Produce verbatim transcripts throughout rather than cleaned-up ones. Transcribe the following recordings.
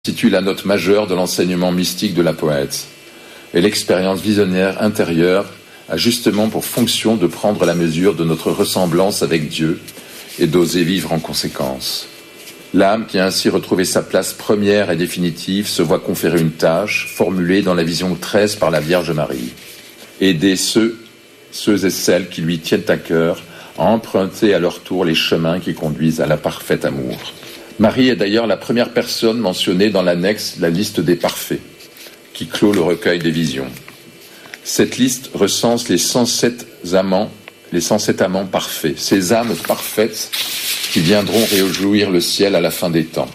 constitue la note majeure de l'enseignement mystique de la poète. Et l'expérience visionnaire intérieure a justement pour fonction de prendre la mesure de notre ressemblance avec Dieu et d'oser vivre en conséquence. L'âme qui a ainsi retrouvé sa place première et définitive se voit conférer une tâche formulée dans la vision treize par la Vierge Marie. Aider ceux, ceux et celles qui lui tiennent à cœur à emprunter à leur tour les chemins qui conduisent à la parfaite amour. Marie est d'ailleurs la première personne mentionnée dans l'annexe La liste des parfaits, qui clôt le recueil des visions. Cette liste recense les cent sept amants, les cent sept amants parfaits, ces âmes parfaites qui viendront réjouir le ciel à la fin des temps.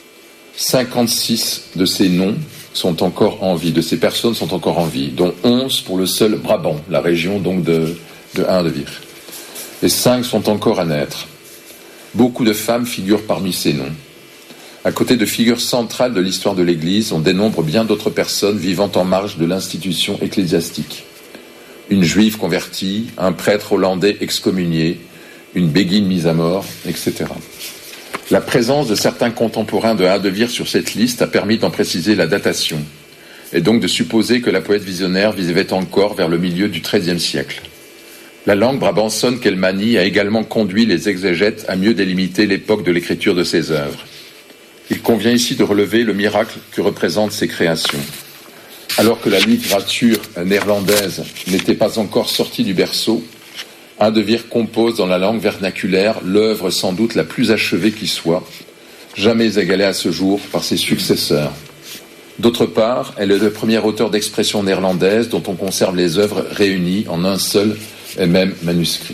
cinquante-six de ces noms sont encore en vie, de ces personnes sont encore en vie, dont onze pour le seul Brabant, la région donc de, de Aardevir. Et cinq sont encore à naître. Beaucoup de femmes figurent parmi ces noms. À côté de figures centrales de l'histoire de l'Église, on dénombre bien d'autres personnes vivant en marge de l'institution ecclésiastique. Une juive convertie, un prêtre hollandais excommunié, une béguine mise à mort, et cetera. La présence de certains contemporains de Aardevir sur cette liste a permis d'en préciser la datation, et donc de supposer que la poète visionnaire vivait encore vers le milieu du treizième siècle. La langue brabançonne qu'elle manie a également conduit les exégètes à mieux délimiter l'époque de l'écriture de ses œuvres. Il convient ici de relever le miracle que représentent ces créations. Alors que la littérature néerlandaise n'était pas encore sortie du berceau, Aardevir compose dans la langue vernaculaire l'œuvre sans doute la plus achevée qui soit, jamais égalée à ce jour par ses successeurs. D'autre part, elle est le premier auteur d'expression néerlandaise dont on conserve les œuvres réunies en un seul et même manuscrit.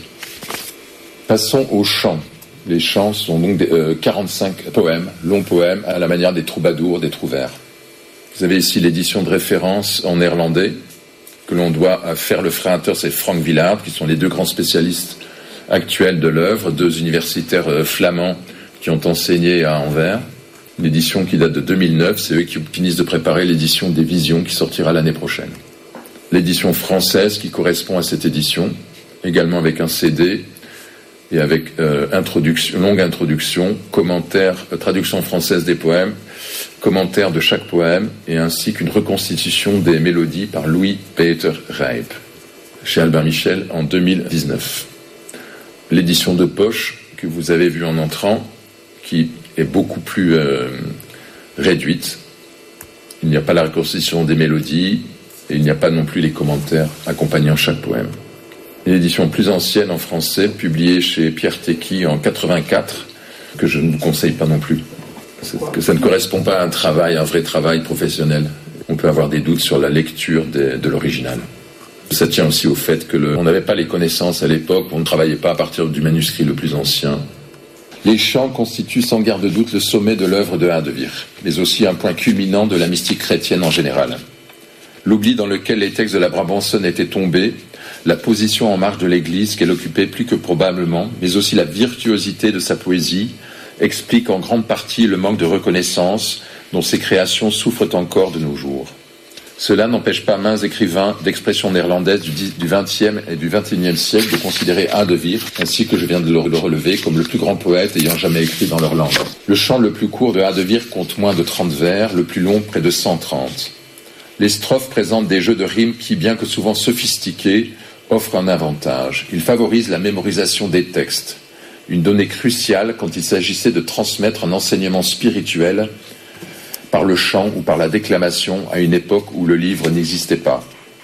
Passons aux chants. Les chants sont donc des, euh, quarante-cinq poèmes, longs poèmes à la manière des troubadours, des trouvères. Vous avez ici l'édition de référence en néerlandais que l'on doit à Ferle Fraaters et Frank Willaert, qui sont les deux grands spécialistes actuels de l'œuvre, deux universitaires euh, flamands qui ont enseigné à Anvers. L'édition qui date de deux mille neuf, c'est eux qui finissent de préparer l'édition des Visions qui sortira l'année prochaine. L'édition française qui correspond à cette édition, également avec un C D et avec euh, introduction, longue introduction, commentaire, euh, traduction française des poèmes, commentaire de chaque poème et ainsi qu'une reconstitution des mélodies par Louis Peter Rijp chez Albin Michel en deux mille dix-neuf. L'édition de poche que vous avez vue en entrant, qui est beaucoup plus euh, réduite. Il n'y a pas la reconstitution des mélodies et il n'y a pas non plus les commentaires accompagnant chaque poème. Une édition plus ancienne en français, publiée chez Pierre Tecky en quatre-vingt-quatre, que je ne vous conseille pas non plus. C'est que ça ne correspond pas à un travail, un vrai travail professionnel. On peut avoir des doutes sur la lecture de, de l'original. Ça tient aussi au fait que le, on n'avait pas les connaissances à l'époque, on ne travaillait pas à partir du manuscrit le plus ancien. Les chants constituent sans garde de doute le sommet de l'œuvre de Aardevir, mais aussi un point culminant de la mystique chrétienne en général. L'oubli dans lequel les textes de la Brabançonne étaient tombés, la position en marge de l'Église qu'elle occupait plus que probablement, mais aussi la virtuosité de sa poésie, explique en grande partie le manque de reconnaissance dont ces créations souffrent encore de nos jours. Cela n'empêche pas maints écrivains d'expression néerlandaise du vingtième et du vingt et unième siècle de considérer Aardevir, ainsi que je viens de le relever, comme le plus grand poète ayant jamais écrit dans leur langue. Le chant le plus court de Aardevir compte moins de trente vers, le plus long près de cent trente. Les strophes présentent des jeux de rimes qui, bien que souvent sophistiqués, offrent un avantage. Ils favorisent la mémorisation des textes, une donnée cruciale quand il s'agissait de transmettre un enseignement spirituel par le chant ou par la déclamation à une époque où le livre n'existait pas.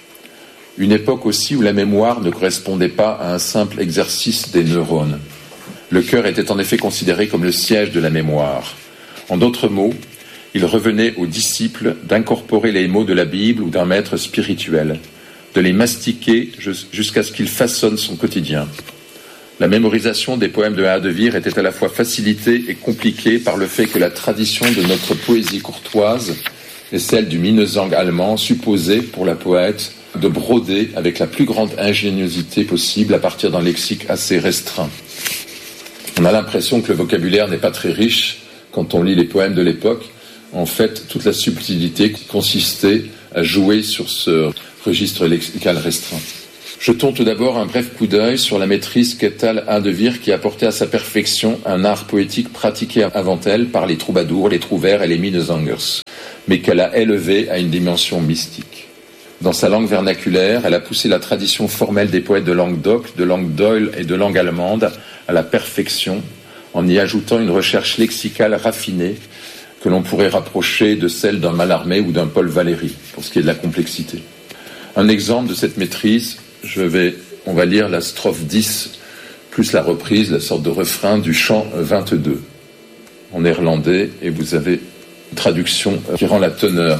Une époque aussi où la mémoire ne correspondait pas à un simple exercice des neurones. Le cœur était en effet considéré comme le siège de la mémoire. En d'autres mots, il revenait aux disciples d'incorporer les mots de la Bible ou d'un maître spirituel, de les mastiquer jusqu'à ce qu'ils façonnent son quotidien. La mémorisation des poèmes de Aardevir était à la fois facilitée et compliquée par le fait que la tradition de notre poésie courtoise et celle du Minnesang allemand supposait pour la poète de broder avec la plus grande ingéniosité possible à partir d'un lexique assez restreint. On a l'impression que le vocabulaire n'est pas très riche quand on lit les poèmes de l'époque. En fait, toute la subtilité consistait à jouer sur ce registre lexical restreint. Jetons tout d'abord un bref coup d'œil sur la maîtrise qu'étale Anne de Vire, qui a porté à sa perfection un art poétique pratiqué avant elle par les troubadours, les trouvères et les minnesingers, mais qu'elle a élevé à une dimension mystique. Dans sa langue vernaculaire, elle a poussé la tradition formelle des poètes de langue d'Oc, de langue d'Oil et de langue allemande à la perfection, en y ajoutant une recherche lexicale raffinée que l'on pourrait rapprocher de celle d'un Mallarmé ou d'un Paul Valéry, pour ce qui est de la complexité. Un exemple de cette maîtrise, je vais, on va lire la strophe dix, plus la reprise, la sorte de refrain du chant vingt-deux, en néerlandais, et vous avez une traduction qui rend la teneur.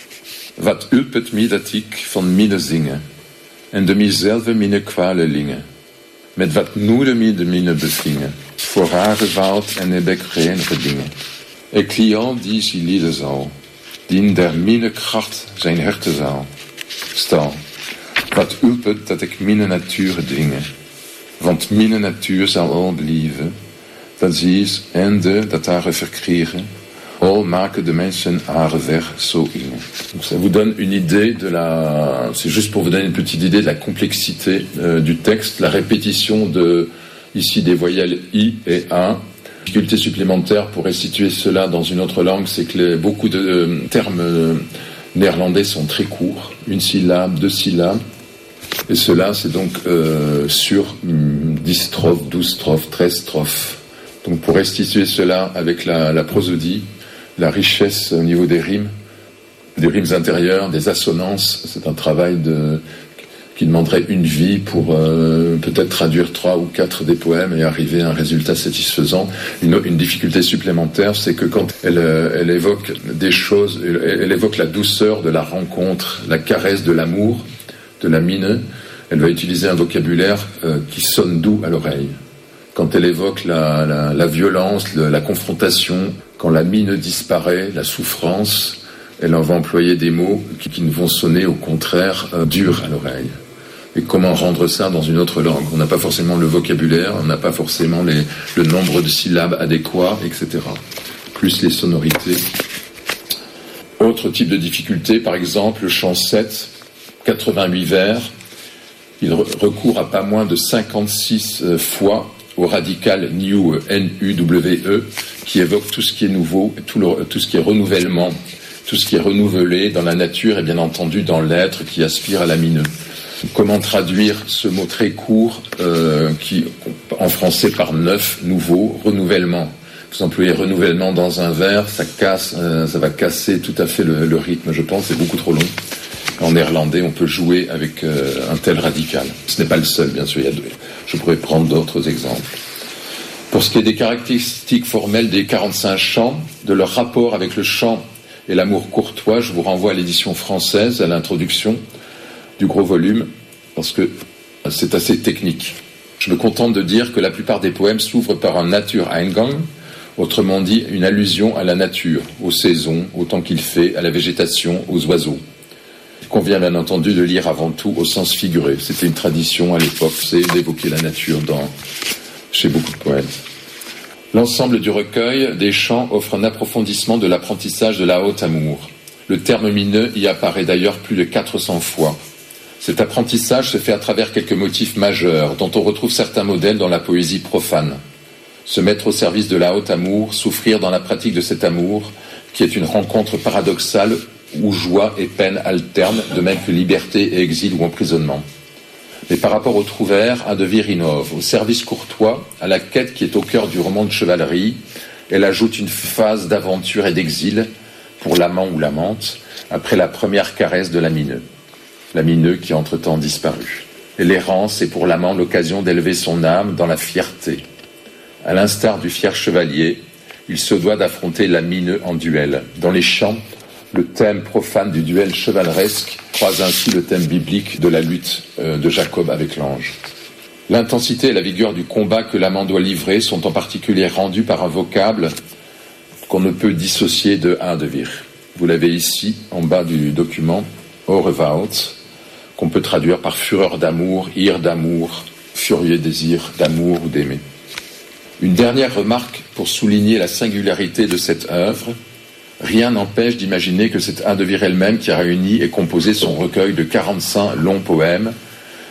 Wat ulpet mi dat ik van minne zinge, en de mizelve minne kwale linge, met wat noede mi de minne bevinge, voor rare woud en heb ik reinere dingen. Ik client die zie lieden zal, die in der minne kracht zijn herte zal. Stal, wat ulpet dat ik minne natuur dwinge, want minne natuur zal al blijven, dat ze is ende dat haar verkriegen, al maken de mensen haar weg zo inge. Donc ça vous donne une idée de la, c'est juste pour vous donner une petite idée de la complexité euh, du texte, la répétition de, ici des voyelles I et A. Difficulté supplémentaire pour restituer cela dans une autre langue, c'est que les, beaucoup de euh, termes euh, néerlandais sont très courts, une syllabe, deux syllabes, et cela c'est donc euh, sur hum, dix strophes, douze strophes, treize strophes. Donc pour restituer cela avec la, la prosodie, la richesse au niveau des rimes, des rimes intérieures, des assonances, c'est un travail de, qui demanderait une vie pour euh, peut-être traduire trois ou quatre des poèmes et arriver à un résultat satisfaisant. Une, une difficulté supplémentaire, c'est que quand elle, elle évoque des choses, elle, elle évoque la douceur de la rencontre, la caresse de l'amour, de la mine, elle va utiliser un vocabulaire euh, qui sonne doux à l'oreille. Quand elle évoque la, la, la violence, le, la confrontation, quand la mine disparaît, la souffrance, elle en va employer des mots qui, qui vont sonner au contraire euh, durs à l'oreille. Et comment rendre ça dans une autre langue? On n'a pas forcément le vocabulaire, on n'a pas forcément les, le nombre de syllabes adéquats, et cetera. Plus les sonorités. Autre type de difficulté, par exemple, le chant sept, quatre-vingt-huit vers, il re- recourt à pas moins de cinquante-six euh, fois au radical new, N U W E, qui évoque tout ce qui est nouveau, tout, le, tout ce qui est renouvellement, tout ce qui est renouvelé dans la nature et bien entendu dans l'être qui aspire à la mine. Comment traduire ce mot très court euh, qui, en français par neuf, nouveau, renouvellement. Vous employez renouvellement dans un vers, ça casse, euh, ça va casser tout à fait le, le rythme, je pense, c'est beaucoup trop long. En néerlandais, on peut jouer avec euh, un tel radical. Ce n'est pas le seul, bien sûr, il y a deux. Je pourrais prendre d'autres exemples. Pour ce qui est des caractéristiques formelles des quarante-cinq chants, de leur rapport avec le chant et l'amour courtois, je vous renvoie à l'édition française, à l'introduction du gros volume, parce que c'est assez technique. Je me contente de dire que la plupart des poèmes s'ouvrent par un Natureingang, autrement dit une allusion à la nature, aux saisons, au temps qu'il fait, à la végétation, aux oiseaux. Il convient bien entendu de lire avant tout au sens figuré. C'était une tradition à l'époque, c'est d'évoquer la nature dans, chez beaucoup de poètes. L'ensemble du recueil des chants offre un approfondissement de l'apprentissage de la haute amour. Le terme mineux y apparaît d'ailleurs plus de quatre cents fois. Cet apprentissage se fait à travers quelques motifs majeurs, dont on retrouve certains modèles dans la poésie profane. Se mettre au service de la haute amour, souffrir dans la pratique de cet amour, qui est une rencontre paradoxale où joie et peine alternent, de même que liberté et exil ou emprisonnement. Mais par rapport au trouvère, Anne de Vire innove. Au service courtois, à la quête qui est au cœur du roman de chevalerie, elle ajoute une phase d'aventure et d'exil pour l'amant ou l'amante, après la première caresse de la mineux. La mineux qui entre-temps disparut. Et l'errance est pour l'amant l'occasion d'élever son âme dans la fierté. À l'instar du fier chevalier, il se doit d'affronter la mineux en duel. Dans les chants, le thème profane du duel chevaleresque croise ainsi le thème biblique de la lutte de Jacob avec l'ange. L'intensité et la vigueur du combat que l'amant doit livrer sont en particulier rendues par un vocable qu'on ne peut dissocier de Anne de Vire. Vous l'avez ici, en bas du document, Orewoud, qu'on peut traduire par fureur d'amour, ire d'amour, furieux désir d'amour ou d'aimer. Une dernière remarque pour souligner la singularité de cette œuvre. Rien n'empêche d'imaginer que c'est Anne de Vire elle-même qui a réuni et composé son recueil de quarante-cinq longs poèmes,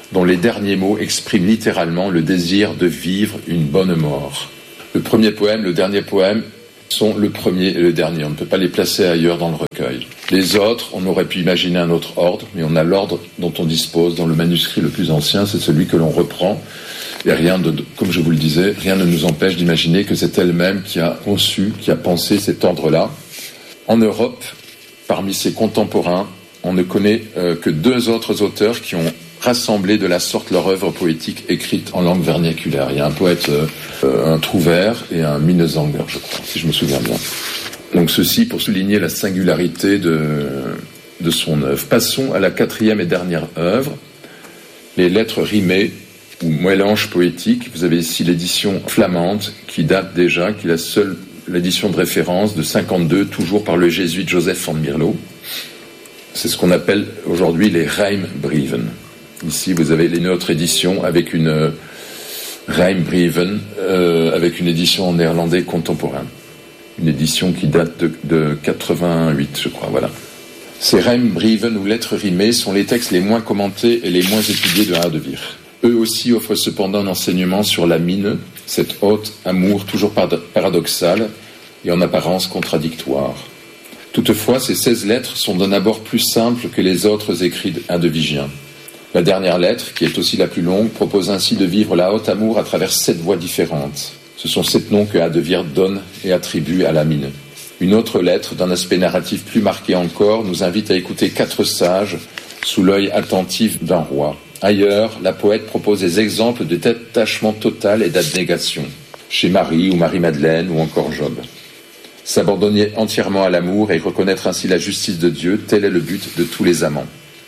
dont les derniers mots expriment littéralement le désir de vivre une bonne mort. Le premier poème, le dernier poème sont le premier et le dernier. On ne peut pas les placer ailleurs dans le recueil. Les autres, on aurait pu imaginer un autre ordre, mais on a l'ordre dont on dispose dans le manuscrit le plus ancien, c'est celui que l'on reprend. Et rien de, comme je vous le disais, rien ne nous empêche d'imaginer que c'est elle-même qui a conçu, qui a pensé cet ordre-là. En Europe, parmi ses contemporains, on ne connaît euh, que deux autres auteurs qui ont rassemblé de la sorte leur œuvre poétique écrite en langue vernaculaire. Il y a un poète, euh, un Trouvert et un Minnesanger, je crois, si je me souviens bien. Donc ceci pour souligner la singularité de, de son œuvre. Passons à la quatrième et dernière œuvre, les lettres rimées ou mélanges poétiques. Vous avez ici l'édition flamande qui date déjà, qui est la seule l'édition de référence de cinquante-deux, toujours par le jésuite Joseph van Mierlo. C'est ce qu'on appelle aujourd'hui les Rijmbrieven. Ici, vous avez une autre édition avec une euh, Rijmbrieven, euh, avec une édition en néerlandais contemporain. Une édition qui date de, de quatre-vingt-huit, je crois, voilà. Ces Rijmbrieven ou lettres rimées sont les textes les moins commentés et les moins étudiés de Hadewig. Eux aussi offrent cependant un enseignement sur la mine, cette haute amour toujours paradoxal et en apparence contradictoire. Toutefois, ces seize lettres sont d'un abord plus simples que les autres écrits hadewigiens. La dernière lettre, qui est aussi la plus longue, propose ainsi de vivre la haute amour à travers sept voies différentes. Ce sont sept noms que Hadewig donne et attribue à la mine. Une autre lettre, d'un aspect narratif plus marqué encore, nous invite à écouter quatre sages sous l'œil attentif d'un roi. Ailleurs, la poète propose des exemples de détachement total et d'abnégation, chez Marie ou Marie-Madeleine ou encore Job. S'abandonner entièrement à l'amour et reconnaître ainsi la justice de Dieu, tel est le but de tous les amants.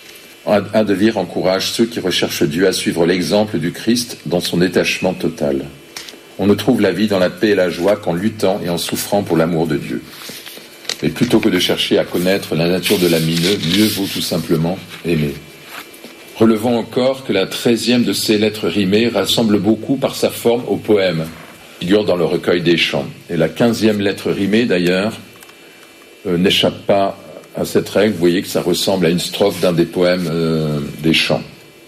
Hadewig encourage ceux qui recherchent Dieu à suivre l'exemple du Christ dans son détachement total. On ne trouve la vie dans la paix et la joie qu'en luttant et en souffrant pour l'amour de Dieu. Mais plutôt que de chercher à connaître la nature de la mine, mieux vaut tout simplement aimer. Relevons encore que la treizième de ces lettres rimées rassemble beaucoup par sa forme au poème, figure dans le recueil des chants. Et la quinzième lettre rimée, d'ailleurs, euh, n'échappe pas à cette règle. Vous voyez que ça ressemble à une strophe d'un des poèmes euh, des chants.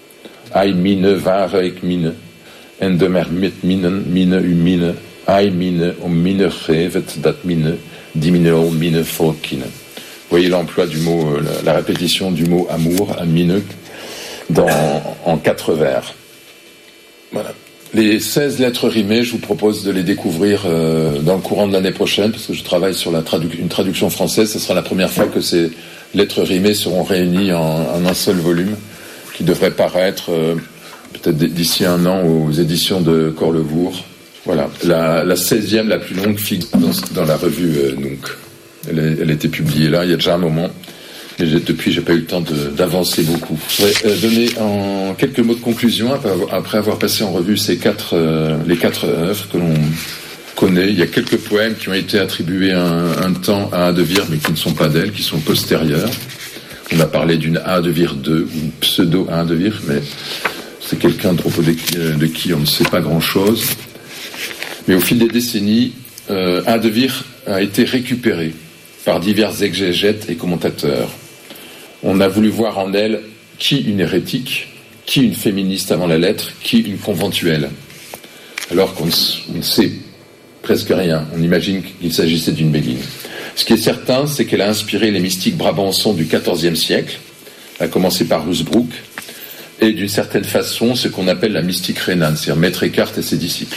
Ai mine, ware ik mine, en de mer mit minen, mine u mine, ai mine, om mine gevet, dat mine, dimino mine volkine. Vous voyez l'emploi du mot, euh, la, la répétition du mot amour, à mine, dans, en quatre vers. Voilà. Les seize lettres rimées, je vous propose de les découvrir euh, dans le courant de l'année prochaine, parce que je travaille sur la tradu- une traduction française. Ce sera la première fois que ces lettres rimées seront réunies en, en un seul volume, qui devrait paraître euh, peut-être d'ici un an aux éditions de Corlevour. Voilà. La, la seizième, la plus longue, figure dans, dans la revue euh, Nunc. Elle, est, elle a été publiée là, il y a déjà un moment. Et j'ai, depuis, j'ai pas eu le temps de, d'avancer beaucoup. Je voudrais euh, donner en quelques mots de conclusion après avoir, après avoir passé en revue ces quatre, euh, les quatre œuvres que l'on connaît. Il y a quelques poèmes qui ont été attribués un, un temps à Hadewig, mais qui ne sont pas d'elle, qui sont postérieurs. On a parlé d'une Hadewig deux, ou une pseudo-Hadewig, mais c'est quelqu'un de propos de, de qui on ne sait pas grand-chose. Mais au fil des décennies, euh, Hadewig a été récupéré par divers exégètes et commentateurs. On a voulu voir en elle qui une hérétique, qui une féministe avant la lettre, qui une conventuelle. Alors qu'on ne sait presque rien. On imagine qu'il s'agissait d'une béguine. Ce qui est certain, c'est qu'elle a inspiré les mystiques brabançons du quatorzième siècle, à commencer par Rusbrook, et d'une certaine façon, ce qu'on appelle la mystique rhénane, c'est-à-dire Maître Eckhart et ses disciples.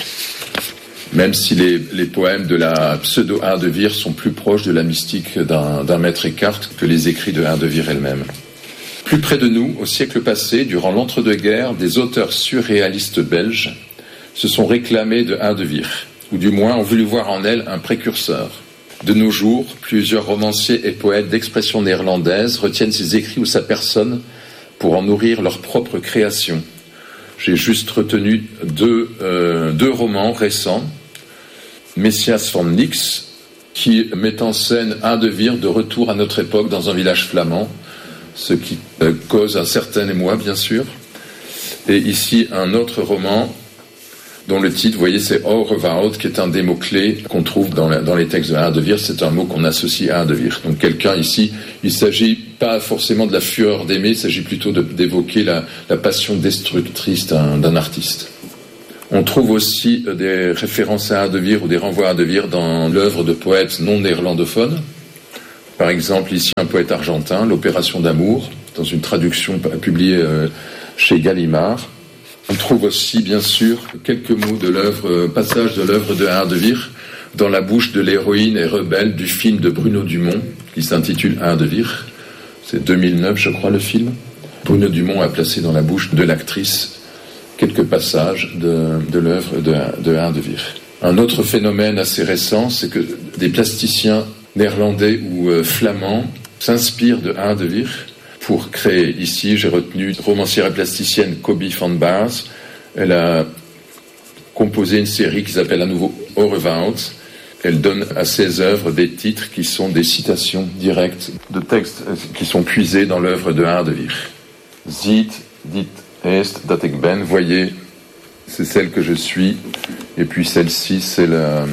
Même si les, les poèmes de la pseudo-Hadewig sont plus proches de la mystique d'un, d'un Maître Eckhart que les écrits de Hadewig elle-même. Plus près de nous, au siècle passé, durant l'entre-deux-guerres, des auteurs surréalistes belges se sont réclamés de Hadewig, ou du moins ont voulu voir en elle un précurseur. De nos jours, plusieurs romanciers et poètes d'expression néerlandaise retiennent ses écrits ou sa personne pour en nourrir leur propre création. J'ai juste retenu deux, euh, deux romans récents, Messias van Nix, qui met en scène Hadewig de retour à notre époque dans un village flamand, ce qui euh, cause un certain émoi, bien sûr. Et ici, un autre roman dont le titre, vous voyez, c'est Orewoud, qui est un des mots-clés qu'on trouve dans, la, dans les textes de Hardewier. C'est un mot qu'on associe à Hardewier. Donc quelqu'un ici, il ne s'agit pas forcément de la fureur d'aimer, il s'agit plutôt de, d'évoquer la, la passion destructrice d'un, d'un artiste. On trouve aussi des références à Hardewier ou des renvois à Hardewier dans l'œuvre de poètes non néerlandophones. Par exemple, ici, un poète argentin, L'Opération d'amour, dans une traduction publiée chez Gallimard. On trouve aussi, bien sûr, quelques mots de l'œuvre, passages de l'œuvre de Hardewier dans la bouche de l'héroïne et rebelle du film de Bruno Dumont, qui s'intitule Hardewier. C'est deux mille neuf, je crois, le film. Bruno Dumont a placé dans la bouche de l'actrice quelques passages de, de l'œuvre de, de Hardewier. Un autre phénomène assez récent, c'est que des plasticiens néerlandais ou euh, flamands s'inspirent de Hardewier pour créer. Ici, j'ai retenu une romancière et plasticienne Cobie van Baars. Elle a composé une série qui s'appelle à nouveau Orewoud. Elle donne à ses œuvres des titres qui sont des citations directes de textes qui sont puisés dans l'œuvre de Hardewier. Ziet, dit est, dat ik ben, voyez, c'est celle que je suis. Et puis celle-ci, c'est la...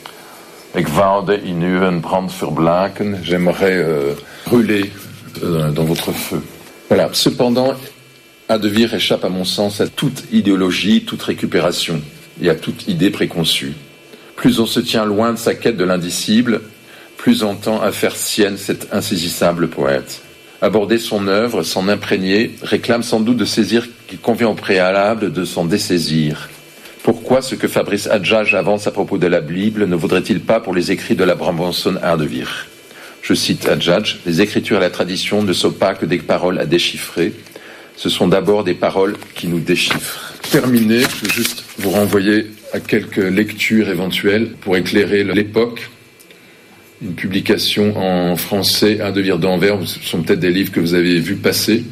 Ik woude in uw brand verblaken, j'aimerais euh, brûler euh, dans votre feu. Voilà. Cependant, Hardewier échappe à mon sens à toute idéologie, toute récupération et à toute idée préconçue. Plus on se tient loin de sa quête de l'indicible, plus on tend à faire sienne cet insaisissable poète. Aborder son œuvre, s'en imprégner, réclame sans doute de saisir qu'il convient au préalable de s'en dessaisir. Pourquoi ce que Fabrice Adjadj avance à propos de la Bible ne vaudrait-il pas pour les écrits de l'Abraham Bonson Hardewier ? Je cite Adjadj, « Les écritures et la tradition ne sont pas que des paroles à déchiffrer, ce sont d'abord des paroles qui nous déchiffrent. » Terminé, je veux juste vous renvoyer à quelques lectures éventuelles pour éclairer l'époque. Une publication en français, Hardewier d'Anvers, ce sont peut-être des livres que vous avez vus passer.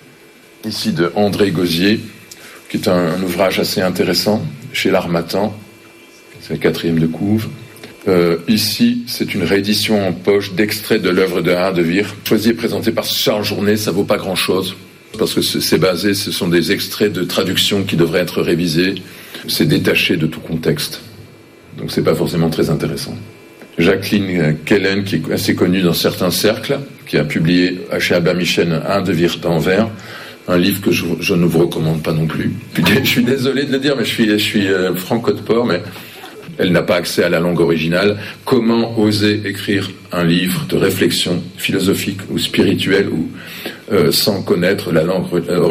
Ici de André Gauzier, qui est un, un ouvrage assez intéressant, chez l'Harmattan, c'est la quatrième de couve. Euh, ici, c'est une réédition en poche d'extraits de l'œuvre de Hardewier, choisi et présenté par Charles Journet. Ça vaut pas grand-chose, parce que c'est basé, ce sont des extraits de traduction qui devraient être révisés. C'est détaché de tout contexte, donc c'est pas forcément très intéressant. Jacqueline Kellen, qui est assez connue dans certains cercles, qui a publié chez Albin Michel Hardewier d'Anvers, un livre que je, je ne vous recommande pas non plus. Je suis désolé de le dire, mais je suis, je suis euh, franco de port, mais elle n'a pas accès à la langue originale. Comment oser écrire un livre de réflexion philosophique ou spirituelle ou euh, sans connaître la langue originale ?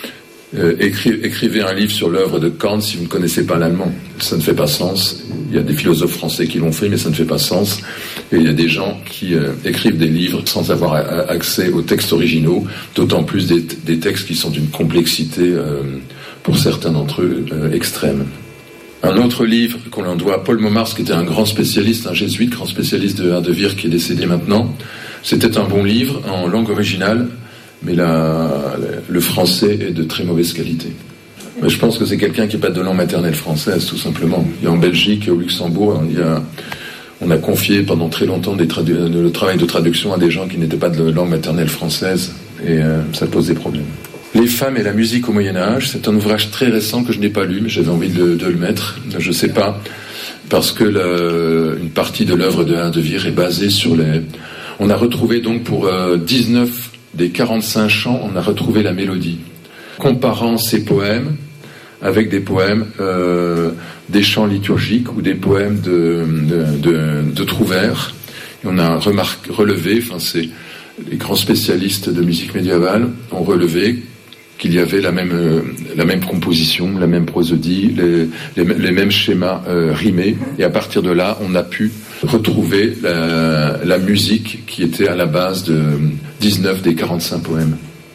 euh, écri, Écrivez un livre sur l'œuvre de Kant si vous ne connaissez pas l'allemand. Ça ne fait pas sens. Il y a des philosophes français qui l'ont fait, mais ça ne fait pas sens. Et il y a des gens qui euh, écrivent des livres sans avoir a, a, accès aux textes originaux, d'autant plus des, des textes qui sont d'une complexité, euh, pour certains d'entre eux, euh, extrême. Un autre livre qu'on en doit à Paul Momars, qui était un grand spécialiste, un jésuite, grand spécialiste de Hardewier, qui est décédé maintenant. C'était un bon livre en langue originale, mais la, le français est de très mauvaise qualité. Mais je pense que c'est quelqu'un qui n'est pas de langue maternelle française, tout simplement. Il y a en Belgique et au Luxembourg, il y a, on a confié pendant très longtemps des tradu- le travail de traduction à des gens qui n'étaient pas de langue maternelle française, et euh, ça pose des problèmes. Les femmes et la musique au Moyen-Âge, c'est un ouvrage très récent que je n'ai pas lu, mais j'avais envie de, de le mettre. Je ne sais pas, parce que le, une partie de l'œuvre de Hardewier est basée sur les... On a retrouvé donc pour euh, dix-neuf des quarante-cinq chants, on a retrouvé la mélodie. Comparant ces poèmes avec des poèmes, euh, des chants liturgiques ou des poèmes de, de, de, de Trouvère. Et on a remarqué, relevé, enfin c'est les grands spécialistes de musique médiévale ont relevé qu'il y avait la même, euh, la même composition, la même prosodie, les, les, les mêmes schémas euh, rimés. Et à partir de là, on a pu retrouver la, la musique qui était à la base de dix-neuf des quarante-cinq poèmes.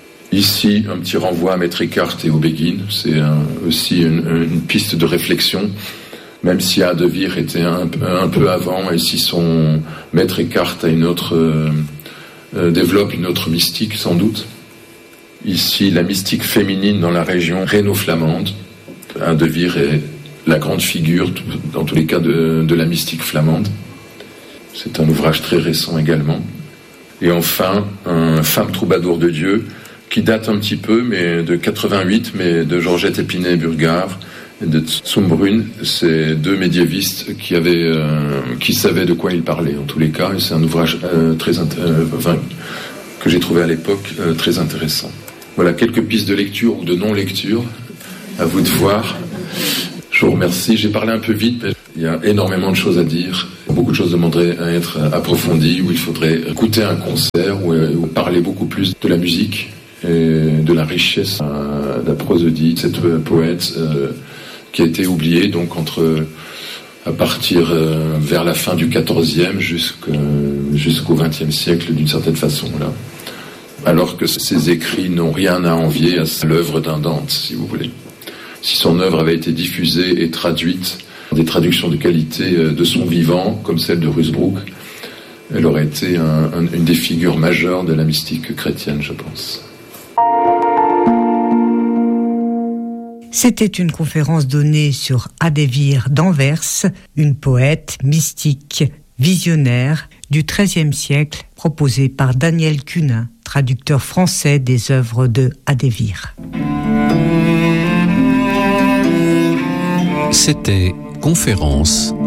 Ici, un petit renvoi à Maître Eckhart et au Béguine. C'est un, aussi une, une piste de réflexion, même si Hardewier était un, un peu avant, et si son Maître Eckhart a une autre, euh, euh, développe une autre mystique, sans doute. Ici, la mystique féminine dans la région rhéno-flamande. Hardewier est la grande figure, dans tous les cas, de, de la mystique flamande. C'est un ouvrage très récent également. Et enfin, un Femme troubadour de Dieu, qui date un petit peu, mais de quatre-vingt-huit, mais de Georgette Épinay-Burgard, et de Zumbrunn, c'est deux médiévistes qui avaient, euh, qui savaient de quoi ils parlaient en tous les cas, et c'est un ouvrage euh, très, euh, enfin, que j'ai trouvé à l'époque euh, très intéressant. Voilà quelques pistes de lecture ou de non-lecture, à vous de voir. Je vous remercie. J'ai parlé un peu vite, mais il y a énormément de choses à dire. Beaucoup de choses demanderaient à être approfondies, où il faudrait écouter un concert, ou, ou parler beaucoup plus de la musique et de la richesse euh, de la prosodie, de cette euh, poète euh, qui a été oubliée donc entre à partir euh, vers la fin du quatorzième jusqu'au, jusqu'au vingtième siècle d'une certaine façon là. Alors que ses écrits n'ont rien à envier à l'œuvre d'un Dante, si vous voulez. Si son œuvre avait été diffusée et traduite, des traductions de qualité de son vivant, comme celle de Rusbrook, elle aurait été un, un, une des figures majeures de la mystique chrétienne, je pense. C'était une conférence donnée sur Hadévire d'Anvers, une poète mystique, visionnaire du treizième siècle, proposée par Daniel Cunin, traducteur français des œuvres de Hadévire. C'était Conférence